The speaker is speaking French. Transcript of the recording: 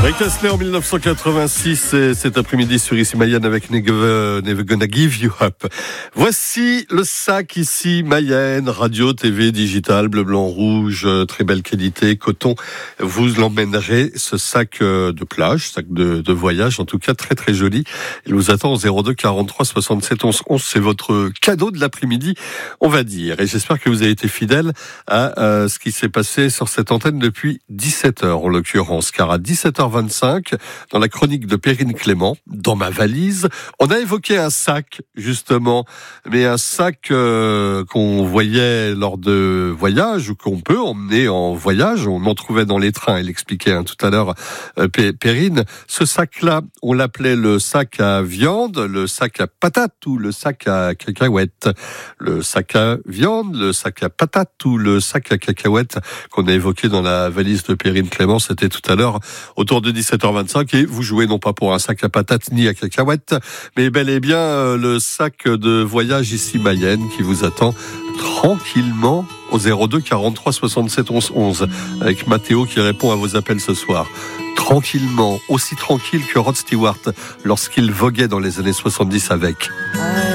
Rick Astley en 1986 et cet après-midi sur Ici Mayenne avec Never Gonna Give You Up. Voici le sac Ici Mayenne, radio, TV, digital, bleu, blanc, rouge, très belle qualité, coton. Vous l'emmènerez, ce sac de plage, sac de voyage, en tout cas très très joli. Il vous attend au 02 43 67 11 11. C'est votre cadeau de l'après-midi, on va dire. Et j'espère que vous avez été fidèle à ce qui s'est passé sur cette antenne depuis 17h en l'occurrence, car à 17h25, dans la chronique de Perrine Clément, dans ma valise, on a évoqué un sac, justement, mais un sac qu'on voyait lors de voyages, ou qu'on peut emmener en voyage, on en trouvait dans les trains, elle expliquait tout à l'heure, Perrine. Ce sac-là, on l'appelait le sac à viande, le sac à patates ou le sac à cacahuètes. Le sac à viande, le sac à patates ou le sac à cacahuètes qu'on a évoqué dans la valise de Perrine Clément, c'était tout à l'heure autour de 17h25, et vous jouez non pas pour un sac à patates ni à cacahuètes, mais bel et bien le sac de voyage Ici Mayenne qui vous attend tranquillement au 02 43 67 11 11, avec Mathéo qui répond à vos appels ce soir. Tranquillement, aussi tranquille que Rod Stewart lorsqu'il voguait dans les années 70 avec.